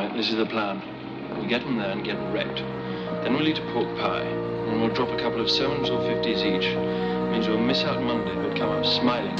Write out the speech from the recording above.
Right, this is the plan. We get them there and get wrecked. Then we'll eat a pork pie, and we'll drop a couple of 7s or 50s each. Means we'll miss out Monday, but come up smiling.